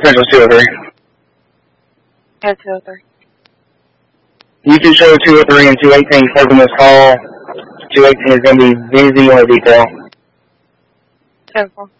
Central 203. Yeah, 203. You can show 203 and 218 closing this call. 218 is going to be busy on a detail. 10-4.